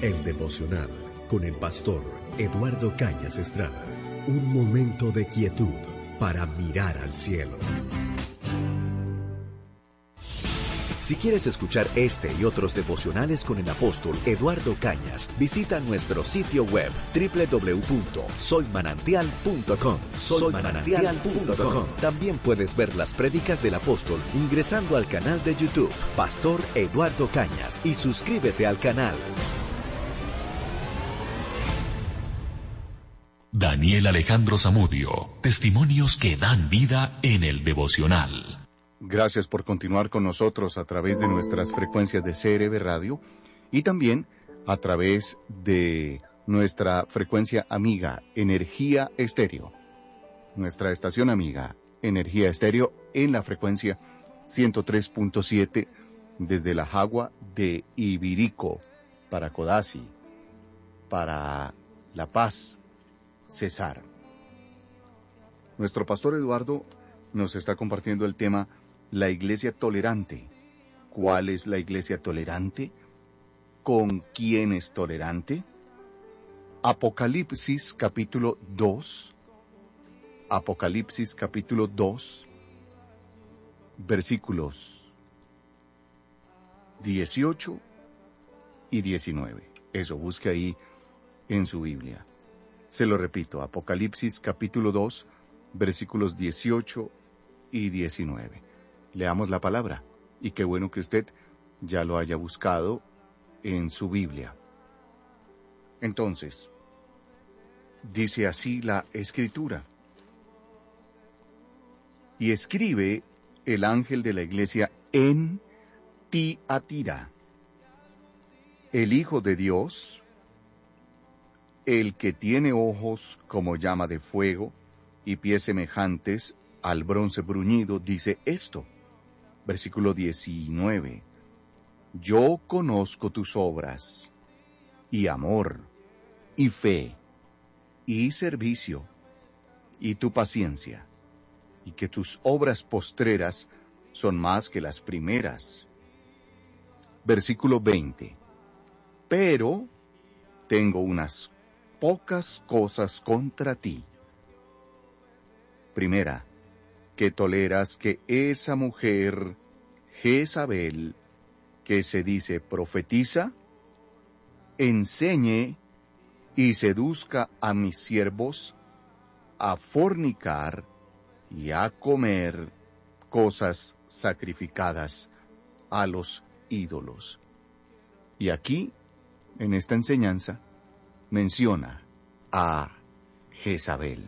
El devocional con el pastor Eduardo Cañas Estrada. Un momento de quietud para mirar al cielo. Si quieres escuchar este y otros devocionales con el apóstol Eduardo Cañas, visita nuestro sitio web www.soymanantial.com. Soymanantial.com. También puedes ver las prédicas del apóstol ingresando al canal de YouTube Pastor Eduardo Cañas y suscríbete al canal. Daniel Alejandro Zamudio, testimonios que dan vida en el devocional. Gracias por continuar con nosotros a través de nuestras frecuencias de CRB Radio y también a través de nuestra frecuencia amiga Energía Estéreo. Nuestra estación amiga Energía Estéreo en la frecuencia 103.7 desde la Jagua de Ibirico para Codazzi, para La Paz, Cesar. Nuestro pastor Eduardo nos está compartiendo el tema la iglesia tolerante. ¿Cuál es la iglesia tolerante? ¿Con quién es tolerante? Apocalipsis capítulo 2. Apocalipsis capítulo 2, versículos 18 y 19. Eso, busque ahí en su Biblia. Se lo repito, Apocalipsis capítulo 2, versículos 18 y 19. Leamos la palabra, y qué bueno que usted ya lo haya buscado en su Biblia. Entonces, dice así la Escritura. Y escribe el ángel de la iglesia en Tiatira, el Hijo de Dios, el que tiene ojos como llama de fuego y pies semejantes al bronce bruñido, dice esto. Versículo 19. Yo conozco tus obras, y amor, y fe, y servicio, y tu paciencia, y que tus obras postreras son más que las primeras. Versículo 20. Pero tengo unas pocas cosas contra ti. Primera, que toleras que esa mujer, Jezabel, que se dice profetiza, enseñe y seduzca a mis siervos a fornicar y a comer cosas sacrificadas a los ídolos. Y aquí, en esta enseñanza, menciona a Jezabel.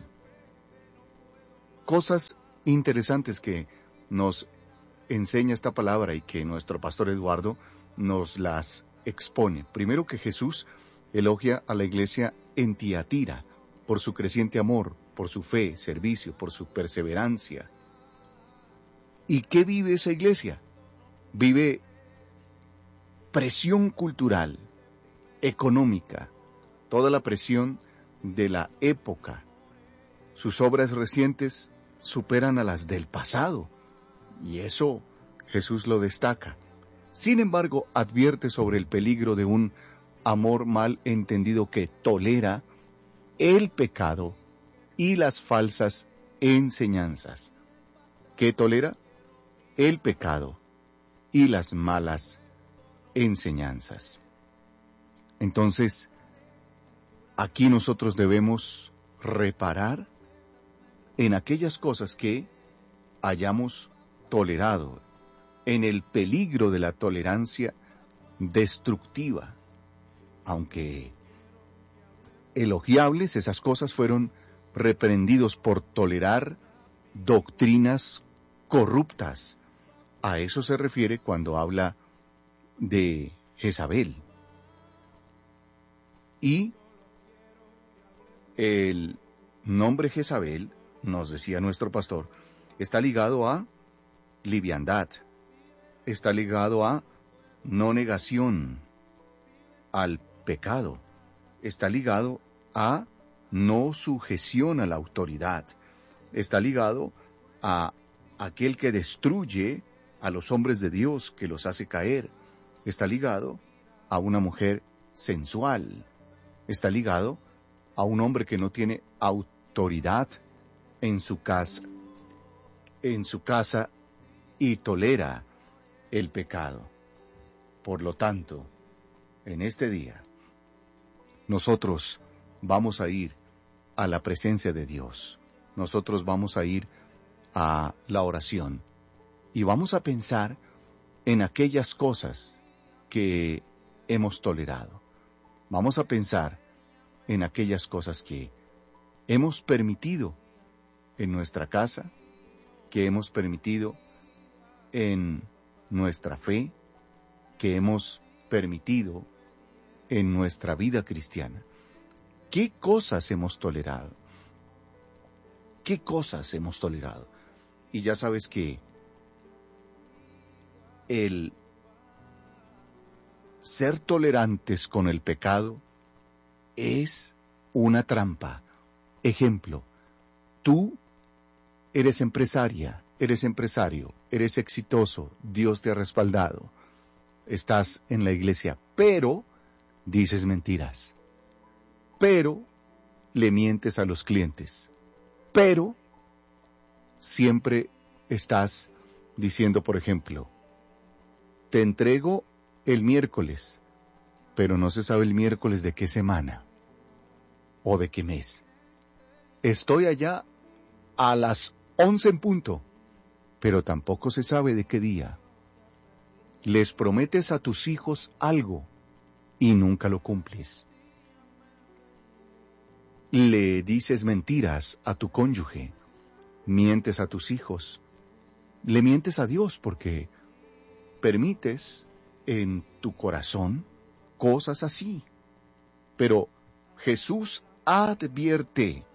Cosas interesantes que nos enseña esta palabra y que nuestro pastor Eduardo nos las expone. Primero, que Jesús elogia a la iglesia en Tiatira por su creciente amor, por su fe, servicio, por su perseverancia. ¿Y qué vive esa iglesia? Vive presión cultural, económica, toda la presión de la época. Sus obras recientes superan a las del pasado, y eso Jesús lo destaca. Sin embargo, advierte sobre el peligro de un amor mal entendido que tolera el pecado y las falsas enseñanzas. ¿Qué tolera? El pecado y las malas enseñanzas. Entonces, aquí nosotros debemos reparar en aquellas cosas que hayamos tolerado, en el peligro de la tolerancia destructiva. Aunque elogiables, esas cosas fueron reprendidos por tolerar doctrinas corruptas. A eso se refiere cuando habla de Jezabel. Y el nombre Jezabel, nos decía nuestro pastor, está ligado a liviandad, está ligado a no negación al pecado, está ligado a no sujeción a la autoridad, está ligado a aquel que destruye a los hombres de Dios, que los hace caer, está ligado a una mujer sensual. Está ligado a un hombre que no tiene autoridad en su casa y tolera el pecado. Por lo tanto, en este día, nosotros vamos a ir a la presencia de Dios. Nosotros vamos a ir a la oración y vamos a pensar en aquellas cosas que hemos tolerado. Vamos a pensar en aquellas cosas que hemos permitido en nuestra casa, que hemos permitido en nuestra fe, que hemos permitido en nuestra vida cristiana. ¿Qué cosas hemos tolerado? ¿Qué cosas hemos tolerado? Y ya sabes que el ser tolerantes con el pecado es una trampa. Ejemplo, tú eres empresaria, eres empresario, eres exitoso, Dios te ha respaldado, estás en la iglesia, pero dices mentiras, pero le mientes a los clientes, pero siempre estás diciendo, por ejemplo, te entrego el miércoles, pero no se sabe el miércoles de qué semana o de qué mes. Estoy allá a las 11 en punto, pero tampoco se sabe de qué día. Les prometes a tus hijos algo y nunca lo cumples. Le dices mentiras a tu cónyuge, mientes a tus hijos, le mientes a Dios porque permites en tu corazón cosas así. Pero Jesús advierte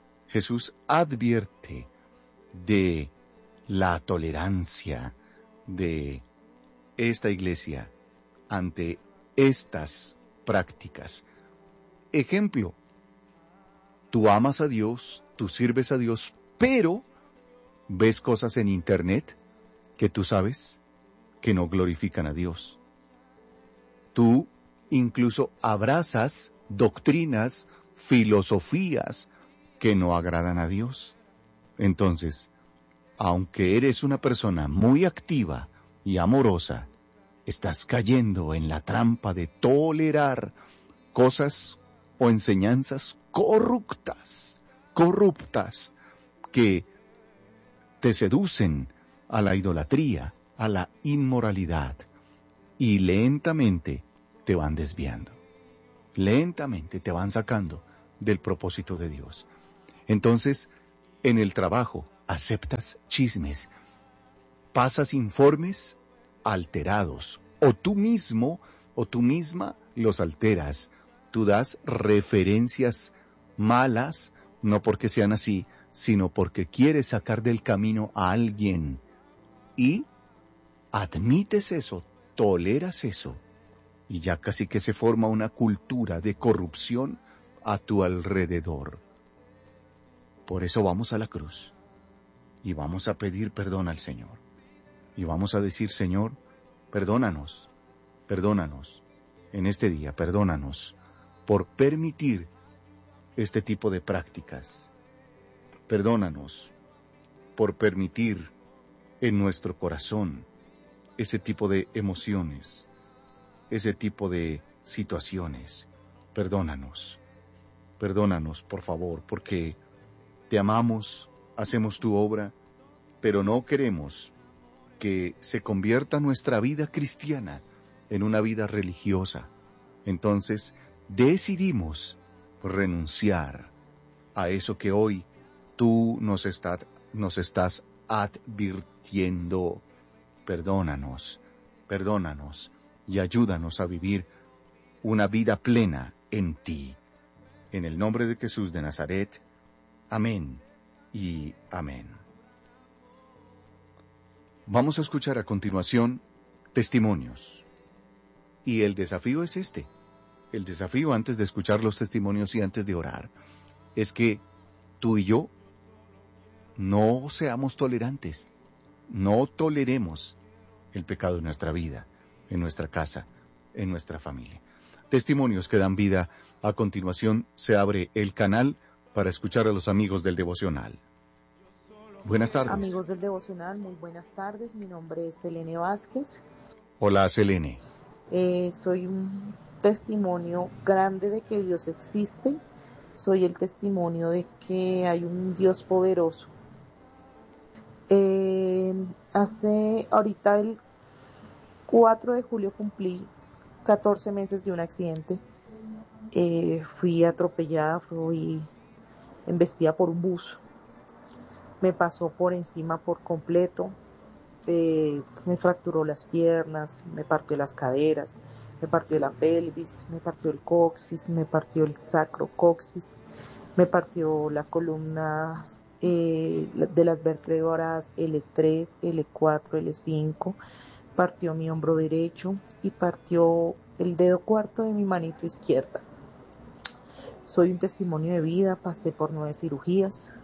de la tolerancia de esta iglesia ante estas prácticas. Ejemplo, tú amas a Dios, tú sirves a Dios, pero ves cosas en internet que tú sabes que no glorifican a Dios. Tú incluso abrazas doctrinas, filosofías que no agradan a Dios. Entonces, aunque eres una persona muy activa y amorosa, estás cayendo en la trampa de tolerar cosas o enseñanzas corruptas que te seducen a la idolatría, a la inmoralidad, y lentamente te van desviando. Lentamente te van sacando del propósito de Dios. Entonces, en el trabajo, aceptas chismes, pasas informes alterados, o tú mismo o tú misma los alteras. Tú das referencias malas, no porque sean así, sino porque quieres sacar del camino a alguien. Y admites eso, toleras eso, y ya casi que se forma una cultura de corrupción a tu alrededor. Por eso vamos a la cruz y vamos a pedir perdón al Señor. Y vamos a decir, Señor, perdónanos en este día, perdónanos por permitir este tipo de prácticas. Perdónanos por permitir en nuestro corazón ese tipo de emociones, ese tipo de situaciones. Perdónanos, por favor, porque te amamos, hacemos tu obra, pero no queremos que se convierta nuestra vida cristiana en una vida religiosa. Entonces, decidimos renunciar a eso que hoy tú nos estás advirtiendo. Perdónanos y ayúdanos a vivir una vida plena en ti. En el nombre de Jesús de Nazaret. Amén y amén. Vamos a escuchar a continuación testimonios. Y el desafío es este. El desafío antes de escuchar los testimonios y antes de orar es que tú y yo no seamos tolerantes. No toleremos el pecado en nuestra vida, en nuestra casa, en nuestra familia. testimonios que dan vida. A continuación se abre el canal para escuchar a los amigos del devocional. Buenas tardes. Amigos del devocional, muy buenas tardes. Mi nombre es Selene Vázquez. Hola, Selene. Soy un testimonio grande de que Dios existe. Soy el testimonio de que hay un Dios poderoso. Ahorita el 4 de julio cumplí 14 meses de un accidente. Fui atropellada, fui embestida por un bus. Me pasó por encima por completo. Me fracturó las piernas, me partió las caderas, me partió la pelvis, me partió el coxis, me partió el sacrocoxis, me partió la columna de las vértebras L3, L4, L5, partió mi hombro derecho y partió el dedo cuarto de mi manito izquierda. Soy un testimonio de vida, pasé por 9 cirugías,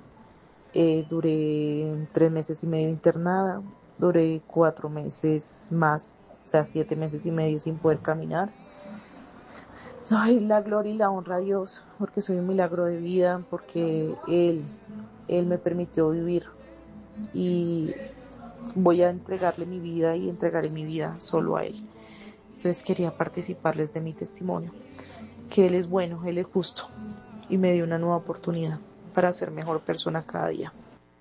duré 3 meses y medio internada, duré 4 meses más, o sea 7 meses y medio sin poder caminar. Ay, la gloria y la honra a Dios, porque soy un milagro de vida, porque Él me permitió vivir y voy a entregarle mi vida y entregaré mi vida solo a Él. Entonces quería participarles de mi testimonio, que Él es bueno, Él es justo y me dio una nueva oportunidad para ser mejor persona cada día.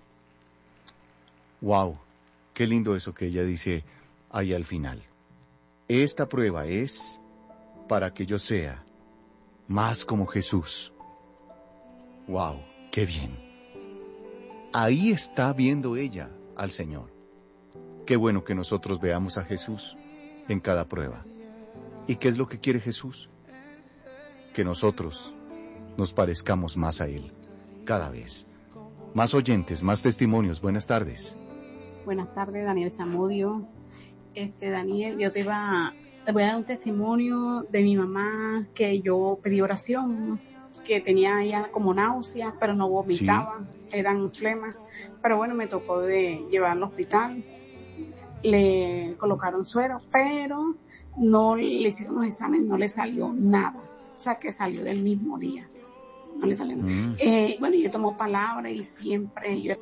Wow, qué lindo eso que ella dice ahí al final. Esta prueba es para que yo sea más como Jesús. Wow, qué bien. Ahí está viendo ella al Señor. Qué bueno que nosotros veamos a Jesús en cada prueba. ¿Y qué es lo que quiere Jesús? Que nosotros nos parezcamos más a Él cada vez. Más oyentes, más testimonios. Buenas tardes. Buenas tardes, Daniel Zamudio. Daniel, yo te voy a dar un testimonio de mi mamá, que yo pedí oración, que tenía ya como náuseas, pero no vomitaba, eran flemas. Pero bueno, me tocó de llevarla al hospital. Le colocaron suero, pero no le hicieron los exámenes, no le salió nada. O sea, que salió del mismo día. No le salió nada. Bueno, yo tomo palabra y siempre yo...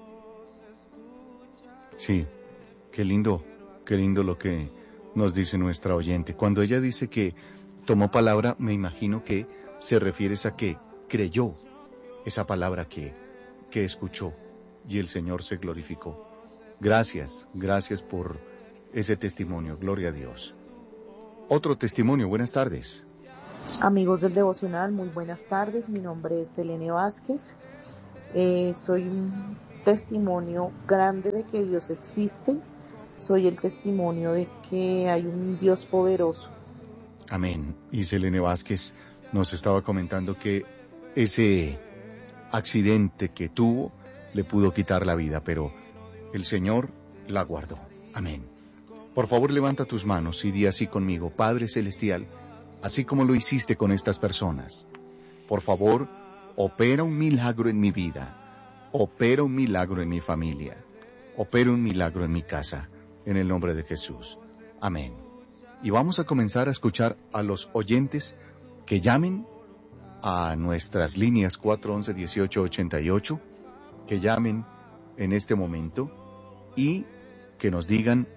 Sí, qué lindo lo que nos dice nuestra oyente. Cuando ella dice que tomó palabra, me imagino que se refiere a que creyó esa palabra que escuchó y el Señor se glorificó. Gracias por ese testimonio, gloria a Dios. Otro testimonio, buenas tardes. Amigos del devocional, muy buenas tardes. Mi nombre es Selene Vázquez. Soy un testimonio grande de que Dios existe. Soy el testimonio de que hay un Dios poderoso. Amén. Y Selene Vázquez nos estaba comentando que ese accidente que tuvo le pudo quitar la vida, pero el Señor la guardó. Amén. Por favor, levanta tus manos y di así conmigo: Padre Celestial, así como lo hiciste con estas personas, por favor, opera un milagro en mi vida, opera un milagro en mi familia, opera un milagro en mi casa, en el nombre de Jesús. Amén. Y vamos a comenzar a escuchar a los oyentes que llamen a nuestras líneas 411-1888, que llamen en este momento y que nos digan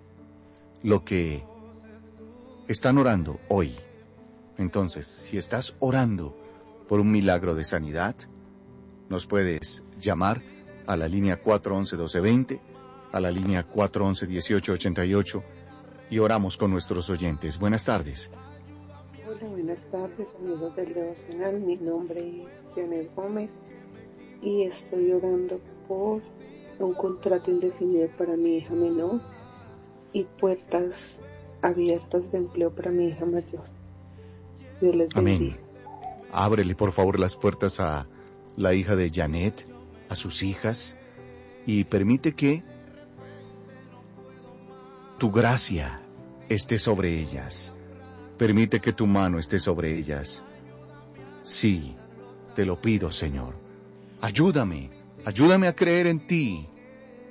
lo que están orando hoy. Entonces, si estás orando por un milagro de sanidad, nos puedes llamar a la línea 411-1220, a la línea 411-1888 y oramos con nuestros oyentes. Buenas tardes. Hola, buenas tardes, amigos del devocional. Mi nombre es Janet Gómez y estoy orando por un contrato indefinido para mi hija menor y puertas abiertas de empleo para mi hija mayor. Dios les bendiga. Amén. Ábrele por favor las puertas a la hija de Janet, a sus hijas, y permite que tu gracia esté sobre ellas. Permite que tu mano esté sobre ellas. Sí, te lo pido, Señor. Ayúdame a creer en ti.